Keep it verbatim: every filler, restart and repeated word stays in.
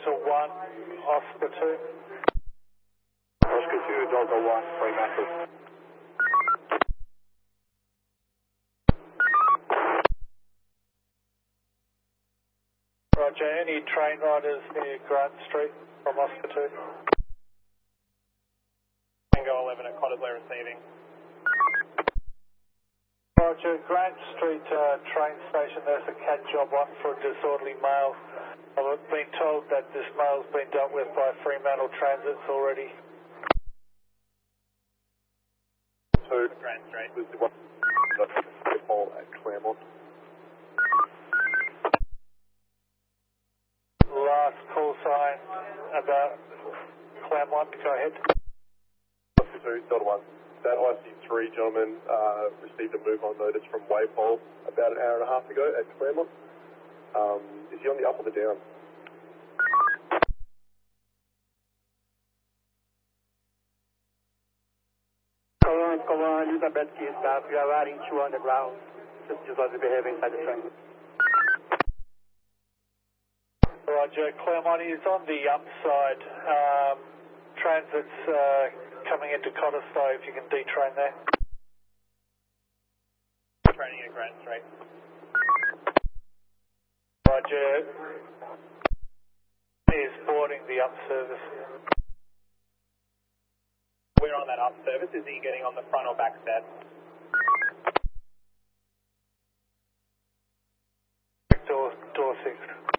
Delta one, Oscar two. Oscar two, Delta one, Fremantle. Roger, any train riders near Grant Street from Oscar two? Tango eleven at Cottesloe receiving. Roger, Grant Street uh, train station, there's a cat job on for a disorderly male. I've been told that this male's been dealt with by Fremantle Transits already. Two, Grant Street. was the one call at Claremont. Last call sign about Claremont, go ahead. Oscar two, Delta one. That I C three gentleman uh, received a move-on notice from Waypole about an hour and a half ago at Claremont. Um, is he on the up or the down? Colon, Colon, Elizabeth Key staff, we are riding two underground. Just disorderly behavior inside the train. Roger, Claremont is on the upside. Um, transit's uh, coming into Cottesloe, if you can detrain there. Training at Grant Street. Roger, is boarding the up service. We're on that up service. Is he getting on the front or back step? Door, door six.